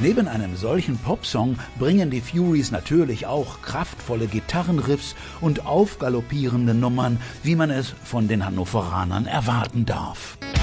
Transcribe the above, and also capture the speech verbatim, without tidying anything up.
Neben einem solchen Popsong bringen die Fureys natürlich auch kraftvolle Gitarrenriffs und aufgaloppierende Nummern, wie man es von den Hannoveranern erwarten darf.